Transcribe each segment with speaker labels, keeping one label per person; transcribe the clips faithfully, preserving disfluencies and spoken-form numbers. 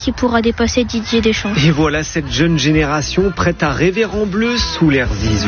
Speaker 1: qui pourra dépasser Didier Deschamps.
Speaker 2: Et voilà cette jeune génération prête à rêver en bleu sous l'air Zizou.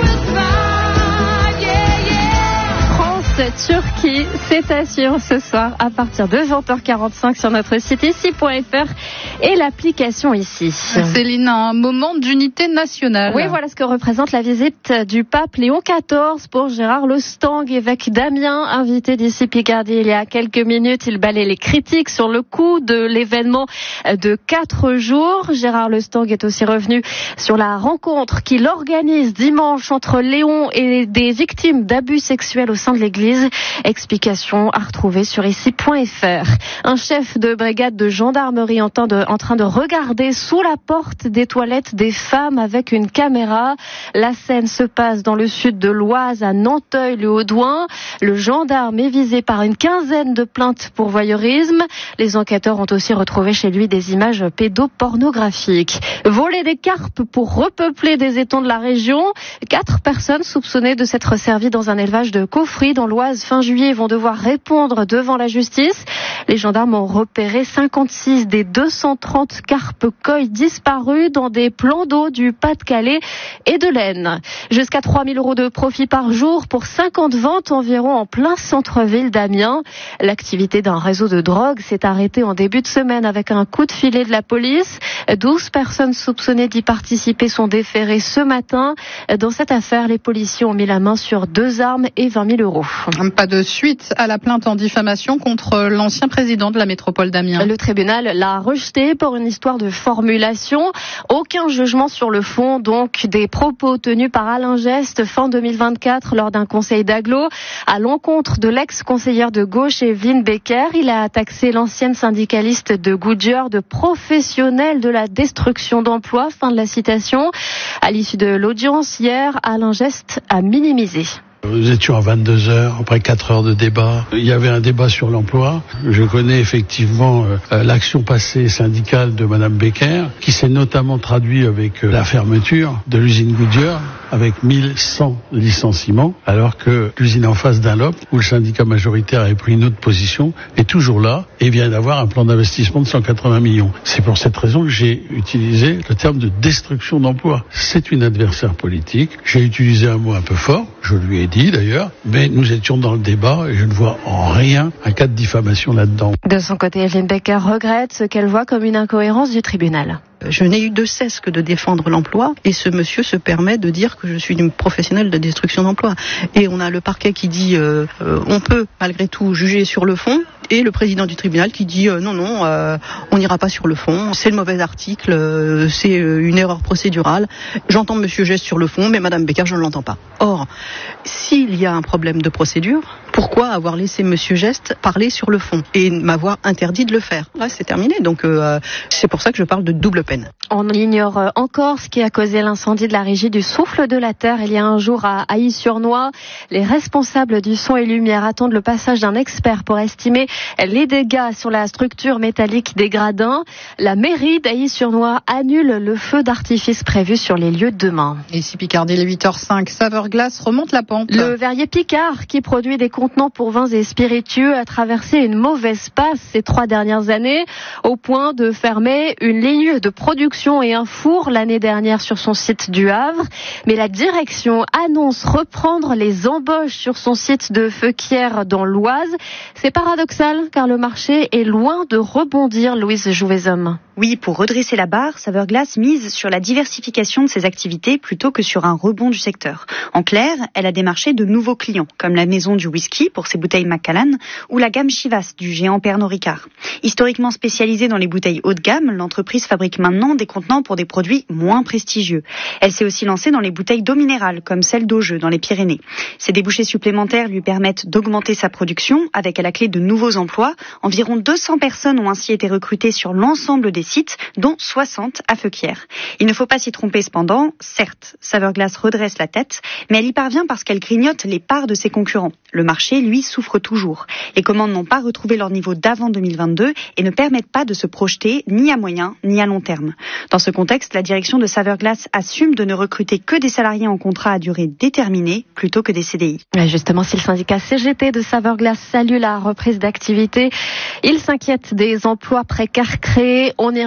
Speaker 3: Turquie, c'est à suivre ce soir à partir de vingt heures quarante-cinq sur notre site ici point f r et l'application ici.
Speaker 4: Céline, un moment d'unité nationale.
Speaker 3: Oui, voilà ce que représente la visite du pape Léon quatorze pour Gérard Lestang, évêque d'Amiens, invité d'ici Picardie il y a quelques minutes. Il balaie les critiques sur le coût de l'événement de quatre jours. Gérard Lestang est aussi revenu sur la rencontre qu'il organise dimanche entre Léon et des victimes d'abus sexuels au sein de l'église. Explication à retrouver sur ici point f r. Un chef de brigade de gendarmerie en train de, en train de regarder sous la porte des toilettes des femmes avec une caméra. La scène se passe dans le sud de l'Oise, à Nanteuil-le-Haudouin. Le gendarme est visé par une quinzaine de plaintes pour voyeurisme. Les enquêteurs ont aussi retrouvé chez lui des images pédopornographiques. Voler des carpes pour repeupler des étangs de la région. Quatre personnes soupçonnées de s'être servies dans un élevage de Caufry dans l'Oise fin juillet vont devoir répondre devant la justice. Les gendarmes ont repéré cinquante-six des deux cent trente carpes koi disparues dans des plans d'eau du Pas-de-Calais et de l'Aisne. Jusqu'à trois mille euros de profit par jour pour cinquante ventes environ en plein centre-ville d'Amiens. L'activité d'un réseau de drogue s'est arrêtée en début de semaine avec un coup de filet de la police. douze personnes soupçonnées d'y participer sont déférées ce matin. Dans cette affaire, les policiers ont mis la main sur deux armes et vingt mille euros.
Speaker 4: Pas de suite à la plainte en diffamation contre l'ancien président de la métropole d'Amiens.
Speaker 3: Le tribunal l'a rejeté pour une histoire de formulation. Aucun jugement sur le fond, donc des propos tenus par Alain Geste fin deux mille vingt-quatre lors d'un conseil d'agglo à l'encontre de l'ex-conseillère de gauche Evelyne Becker. Il a taxé l'ancienne syndicaliste de Goodyear de professionnelle de la destruction d'emplois. Fin de la citation. À l'issue de l'audience hier, Alain Geste a minimisé.
Speaker 5: Nous étions à vingt-deux heures, après quatre heures de débat. Il y avait un débat sur l'emploi. Je connais effectivement euh, l'action passée syndicale de Madame Becker, qui s'est notamment traduite avec euh, la fermeture de l'usine Goodyear, avec mille cent licenciements, alors que l'usine en face Dunlop, où le syndicat majoritaire avait pris une autre position, est toujours là et vient d'avoir un plan d'investissement de cent quatre-vingts millions. C'est pour cette raison que j'ai utilisé le terme de destruction d'emplois. C'est une adversaire politique. J'ai utilisé un mot un peu fort, je lui ai dit d'ailleurs, mais nous étions dans le débat et je ne vois en rien un cas de diffamation là-dedans.
Speaker 3: De son côté, Evelyne Becker regrette ce qu'elle voit comme une incohérence du tribunal.
Speaker 6: Je n'ai eu de cesse que de défendre l'emploi et ce monsieur se permet de dire que je suis une professionnelle de destruction d'emploi. Et on a le parquet qui dit euh, euh, on peut malgré tout juger sur le fond et le président du tribunal qui dit euh, non, non, euh, on n'ira pas sur le fond, c'est le mauvais article, euh, c'est euh, une erreur procédurale. J'entends monsieur Geste sur le fond, mais madame Becker, je ne l'entends pas. Or, s'il y a un problème de procédure, pourquoi avoir laissé monsieur Geste parler sur le fond et m'avoir interdit de le faire? Là, c'est terminé. Donc, euh, c'est pour ça que je parle de double peine.
Speaker 3: On ignore encore ce qui a causé l'incendie de la régie du Souffle de la Terre il y a un jour à Ailly-sur-Noix. Les responsables du son et lumière attendent le passage d'un expert pour estimer les dégâts sur la structure métallique des gradins. La mairie d'Ailly-sur-Noix annule le feu d'artifice prévu sur les lieux demain.
Speaker 4: Ici Picardie, les huit heures cinq, Saveur Glace remonte la pente.
Speaker 3: Le verrier Picard, qui produit des contenants pour vins et spiritueux, a traversé une mauvaise passe ces trois dernières années, au point de fermer une ligne de production et un four l'année dernière sur son site du Havre. Mais la direction annonce reprendre les embauches sur son site de Feuquières dans l'Oise. C'est paradoxal car le marché est loin de rebondir, Louise Jouvezhomme.
Speaker 7: Oui, pour redresser la barre, Saveur Glace mise sur la diversification de ses activités plutôt que sur un rebond du secteur. En clair, elle a démarché de nouveaux clients, comme la maison du whisky pour ses bouteilles Macallan ou la gamme Chivas du géant Pernod Ricard. Historiquement spécialisée dans les bouteilles haut de gamme, l'entreprise fabrique maintenant des contenants pour des produits moins prestigieux. Elle s'est aussi lancée dans les bouteilles d'eau minérale, comme celle d'Augeux dans les Pyrénées. Ces débouchés supplémentaires lui permettent d'augmenter sa production, avec à la clé de nouveaux emplois. Environ deux cents personnes ont ainsi été recrutées sur l'ensemble des sites, dont soixante à Feuquières. Il ne faut pas s'y tromper cependant. Certes, Saveur Glace redresse la tête, mais elle y parvient parce qu'elle grignote les parts de ses concurrents. Le marché, lui, souffre toujours. Les commandes n'ont pas retrouvé leur niveau d'avant deux mille vingt-deux et ne permettent pas de se projeter ni à moyen ni à long terme. Dans ce contexte, la direction de Saveur Glace assume de ne recruter que des salariés en contrat à durée déterminée plutôt que des C D I.
Speaker 3: Justement, si le syndicat C G T de Saveur Glace salue la reprise d'activité, il s'inquiète des emplois précaires créés. On y